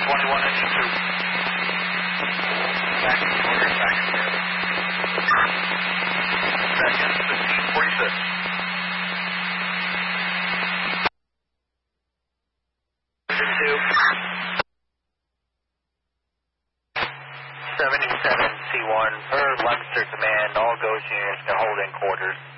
21 engine 2. Back in quarters, back in quarters. Seconds, 1546. Engine 2. 77 C1 per Lancaster Command, all Ghost units to hold in quarters.